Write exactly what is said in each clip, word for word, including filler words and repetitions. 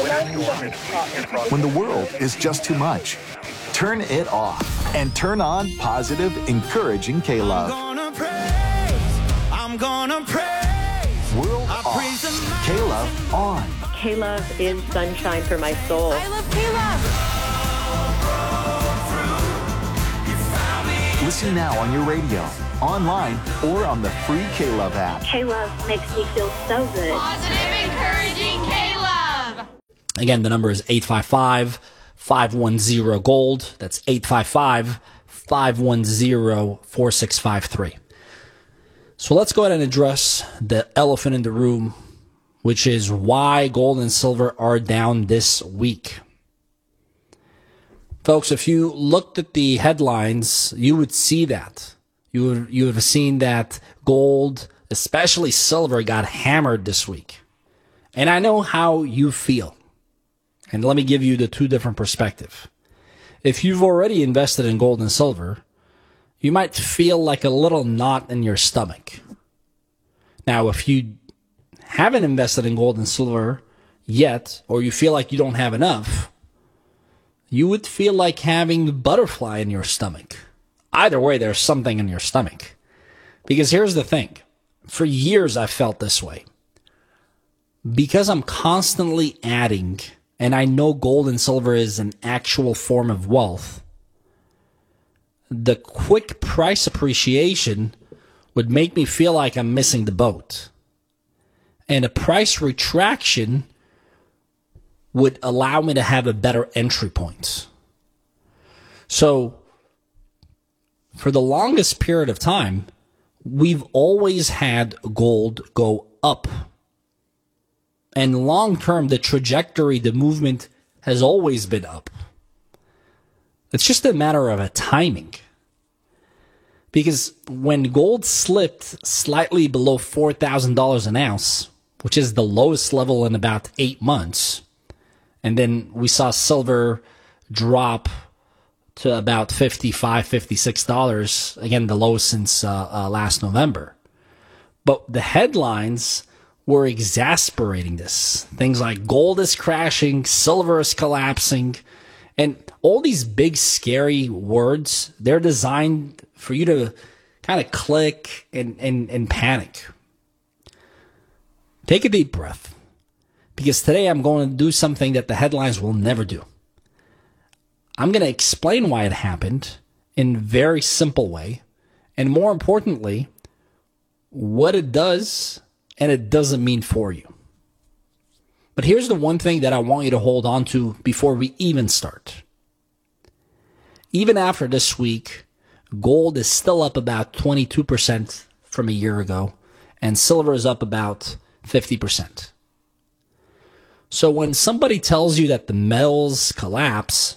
When the world is just too much, turn it off and turn on positive, encouraging K-Love. I'm gonna praise, I'm gonna praise. World off, K-Love on. K-Love is sunshine for my soul. I love K-Love. Listen now on your radio, online, or on the free K-Love app. K-Love makes me feel so good. Positive, encouraging K-Love. Again, the number is eight five five, five one zero, GOLD. That's eight five five, five one zero, four six five three. So let's go ahead and address the elephant in the room, which is why gold and silver are down this week. Folks, if you looked at the headlines, you would see that. You would, you would have seen that gold, especially silver, got hammered this week. And I know how you feel. And let me give you the two different perspectives. If you've already invested in gold and silver, you might feel like a little knot in your stomach. Now, if you haven't invested in gold and silver yet, or you feel like you don't have enough, you would feel like having a butterfly in your stomach. Either way, there's something in your stomach. Because here's the thing. For years, I felt this way. Because I'm constantly adding, and I know gold and silver is an actual form of wealth, the quick price appreciation would make me feel like I'm missing the boat. And a price retraction would allow me to have a better entry point. So, for the longest period of time, we've always had gold go up. And long term, the trajectory, the movement has always been up. It's just a matter of a timing. Because when gold slipped slightly below four thousand dollars an ounce, which is the lowest level in about eight months, and then we saw silver drop to about fifty-five dollars, fifty-six dollars, again, the lowest since uh, uh, last November. But the headlines were exasperating this. Things like gold is crashing, silver is collapsing, and all these big scary words, they're designed for you to kind of click and, and, and panic. Take a deep breath, because today I'm going to do something that the headlines will never do. I'm going to explain why it happened in a very simple way, and more importantly, what it does and it doesn't mean for you. But here's the one thing that I want you to hold on to before we even start. Even after this week, gold is still up about twenty-two percent from a year ago, and silver is up about fifty percent. So when somebody tells you that the metals collapse,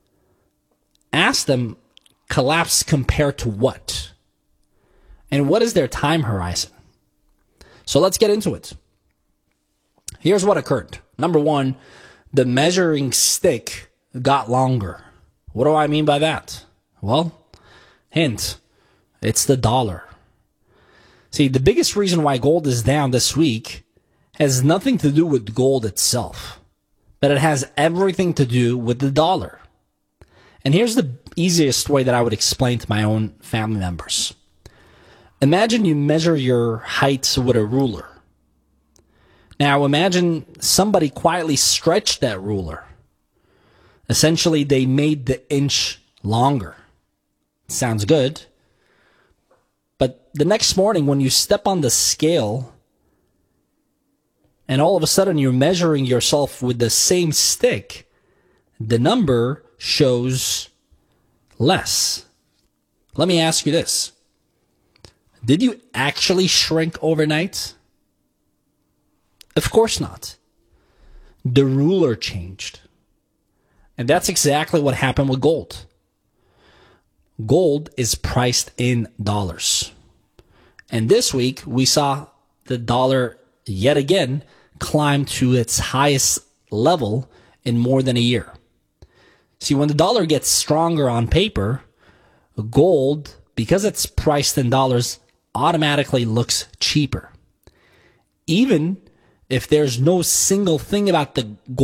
ask them, collapse compared to what? And what is their time horizon? So let's get into it. Here's what occurred. Number one, the measuring stick got longer. What do I mean by that? Well, hint, it's the dollar. See, the biggest reason why gold is down this week has nothing to do with gold itself, but it has everything to do with the dollar. And here's the easiest way that I would explain to my own family members. Imagine you measure your height with a ruler. Now imagine somebody quietly stretched that ruler. Essentially, they made the inch longer. Sounds good. But the next morning when you step on the scale and all of a sudden you're measuring yourself with the same stick, the number shows less. Let me ask you this. Did you actually shrink overnight? Of course not. The ruler changed. And that's exactly what happened with gold. Gold is priced in dollars. And this week, we saw the dollar yet again climb to its highest level in more than a year. See, when the dollar gets stronger on paper, gold, because it's priced in dollars, automatically looks cheaper. Even if there's no single thing about the gold